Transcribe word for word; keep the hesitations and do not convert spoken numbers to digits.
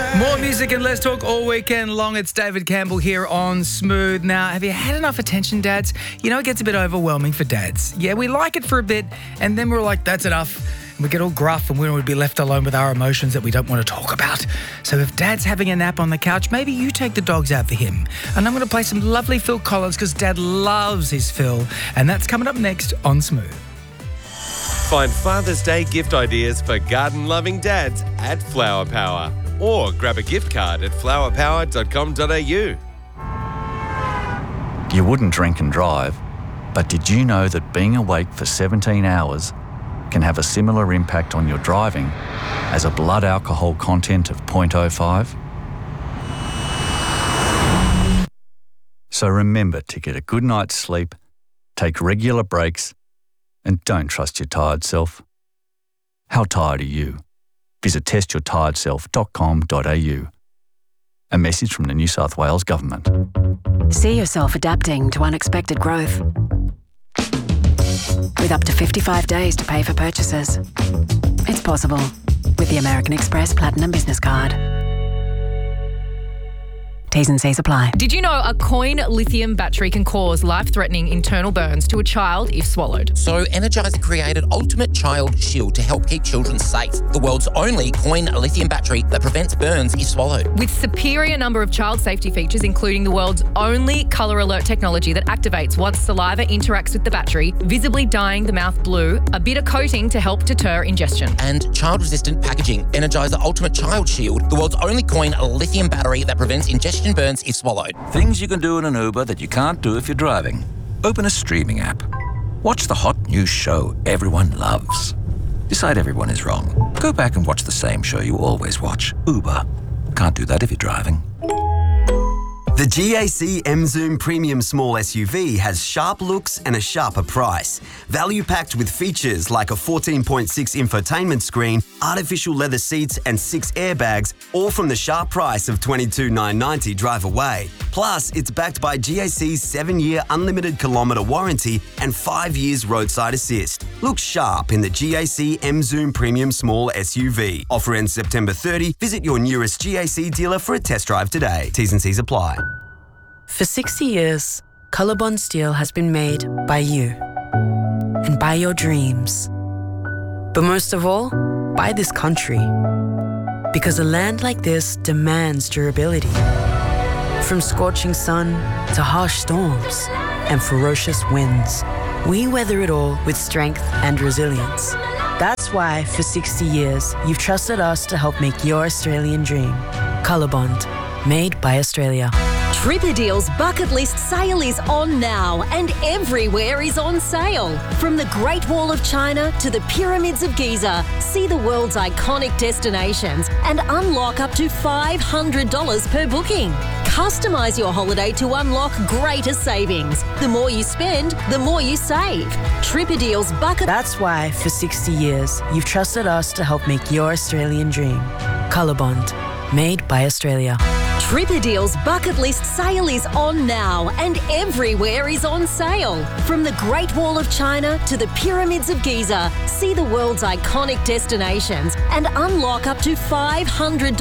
More music and less talk all weekend long. It's David Campbell here on Smooth. Now, have you had enough attention, dads? You know, it gets a bit overwhelming for dads. Yeah, we like it for a bit, and then we're like, that's enough. And we get all gruff, and we would be left alone with our emotions that we don't want to talk about. So if dad's having a nap on the couch, maybe you take the dogs out for him. And I'm going to play some lovely Phil Collins because dad loves his Phil. And that's coming up next on Smooth. Find Father's Day gift ideas for garden-loving dads at Flower Power. Or grab a gift card at flower power dot com dot a u. You wouldn't drink and drive, but did you know that being awake for seventeen hours can have a similar impact on your driving as a blood alcohol content of zero point zero five? So remember to get a good night's sleep, take regular breaks, and don't trust your tired self. How tired are you? Visit test your tired self dot com dot a u. A message from the New South Wales Government. See yourself adapting to unexpected growth. With up to fifty-five days to pay for purchases. It's possible with the American Express Platinum Business Card. T's and C's apply. Did you know a coin lithium battery can cause life-threatening internal burns to a child if swallowed? So Energizer created Ultimate Child Shield to help keep children safe. The world's only coin lithium battery that prevents burns if swallowed. With superior number of child safety features, including the world's only colour alert technology that activates once saliva interacts with the battery, visibly dyeing the mouth blue, a bitter coating to help deter ingestion. And child-resistant packaging. Energizer Ultimate Child Shield, the world's only coin lithium battery that prevents ingestion burns if swallowed. Things you can do in an Uber that you can't do if you're driving. Open a streaming app. Watch the hot new show everyone loves. Decide everyone is wrong. Go back and watch the same show you always watch. Uber. Can't do that if you're driving. The G A C M-Zoom Premium Small S U V has sharp looks and a sharper price. Value packed with features like a fourteen point six infotainment screen, artificial leather seats and six airbags, all from the sharp price of twenty-two thousand nine hundred ninety dollars drive away. Plus, it's backed by G A C's seven-year unlimited kilometre warranty and five years roadside assist. Look sharp in the G A C M-Zoom Premium Small S U V. Offer ends September thirtieth. Visit your nearest G A C dealer for a test drive today. T's and C's apply. For sixty years, Colorbond Steel has been made by you and by your dreams. But most of all, by this country. Because a land like this demands durability. From scorching sun to harsh storms and ferocious winds, we weather it all with strength and resilience. That's why, for sixty years, you've trusted us to help make your Australian dream. Colorbond, made by Australia. Tripadeal's bucket list sale is on now and everywhere is on sale. From the Great Wall of China to the Pyramids of Giza, see the world's iconic destinations and unlock up to five hundred dollars per booking. Customise your holiday to unlock greater savings. The more you spend, the more you save. Tripadeal's bucket... That's why, for sixty years, you've trusted us to help make your Australian dream. Colorbond, made by Australia. Tripadeal's bucket list sale is on now and everywhere is on sale. From the Great Wall of China to the Pyramids of Giza, see the world's iconic destinations and unlock up to five hundred dollars